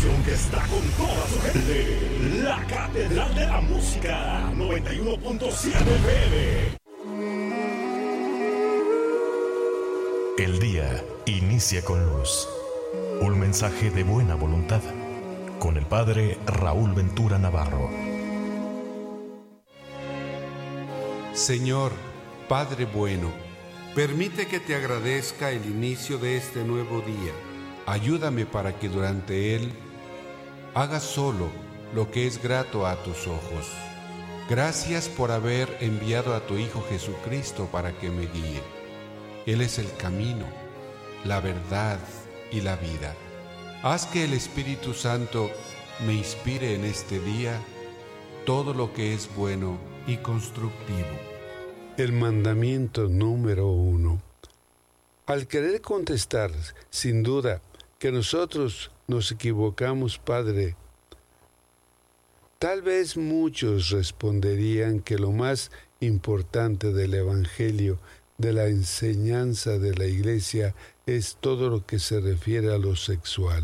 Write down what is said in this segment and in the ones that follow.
estación que está con toda su gente. La Catedral de la Música, 91.7 FM. El día inicia con luz. Un mensaje de buena voluntad. Con el Padre Raúl Ventura Navarro. Señor, Padre bueno, permite que te agradezca el inicio de este nuevo día. Ayúdame para que durante él haga solo lo que es grato a tus ojos. Gracias por haber enviado a tu Hijo Jesucristo para que me guíe. Él es el camino, la verdad y la vida. Haz que el Espíritu Santo me inspire en este día todo lo que es bueno y constructivo. El mandamiento número 1. Al querer contestar, sin duda, que nosotros nos equivocamos, Padre, tal vez muchos responderían que lo más importante del Evangelio, de la enseñanza de la Iglesia, es todo lo que se refiere a lo sexual.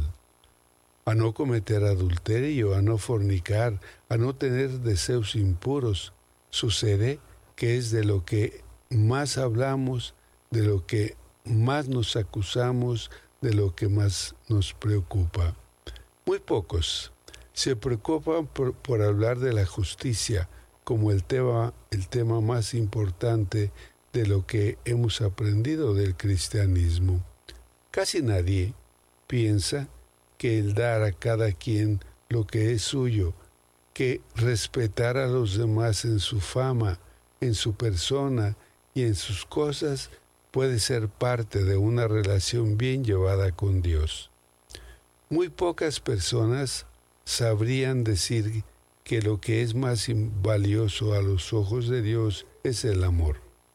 A no cometer adulterio, a no fornicar, a no tener deseos impuros. Sucede que es de lo que más hablamos, de lo que más nos acusamos, de lo que más nos preocupa. Muy pocos se preocupan por hablar de la justicia como el tema más importante de lo que hemos aprendido del cristianismo. Casi nadie piensa que el dar a cada quien lo que es suyo, que respetar a los demás en su fama, en su persona y en sus cosas puede ser parte de una relación bien llevada con Dios. Muy pocas personas sabrían decir que lo que es más valioso a los ojos de Dios es el amor.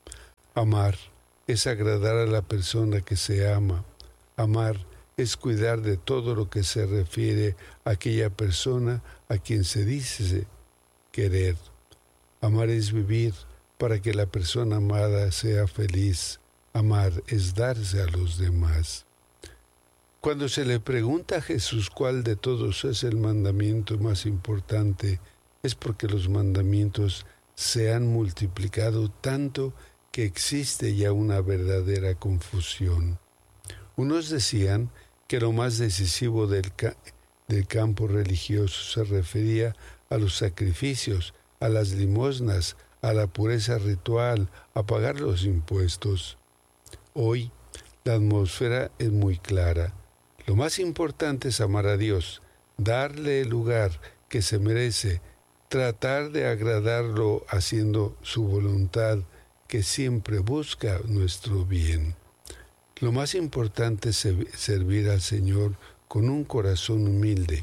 Amar es agradar a la persona que se ama. Amar es cuidar de todo lo que se refiere a aquella persona a quien se dice querer. Amar es vivir para que la persona amada sea feliz. Amar es darse a los demás. Cuando se le pregunta a Jesús cuál de todos es el mandamiento más importante, es porque los mandamientos se han multiplicado tanto que existe ya una verdadera confusión. Unos decían que lo más decisivo del campo religioso se refería a los sacrificios, a las limosnas, a la pureza ritual, a pagar los impuestos. Hoy la atmósfera es muy clara. Lo más importante es amar a Dios, darle el lugar que se merece, tratar de agradarlo haciendo su voluntad, que siempre busca nuestro bien. Lo más importante es servir al Señor con un corazón humilde.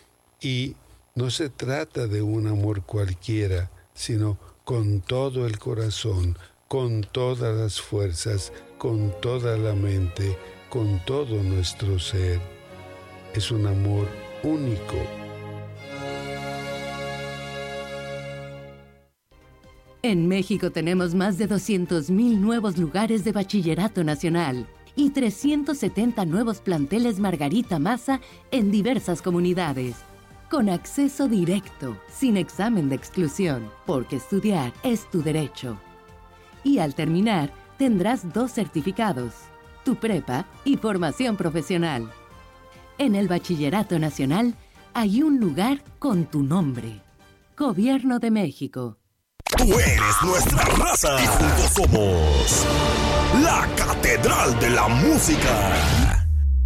Y no se trata de un amor cualquiera, sino con todo el corazón, con todas las fuerzas, con toda la mente, con todo nuestro ser. Es un amor único. En México tenemos más de 200,000 nuevos lugares de bachillerato nacional y 370 nuevos planteles Margarita Maza en diversas comunidades. Con acceso directo, sin examen de exclusión, porque estudiar es tu derecho. Y al terminar, tendrás 2 certificados, tu prepa y formación profesional. En el Bachillerato Nacional hay un lugar con tu nombre. Gobierno de México. Tú eres nuestra raza y juntos somos la Catedral de la Música.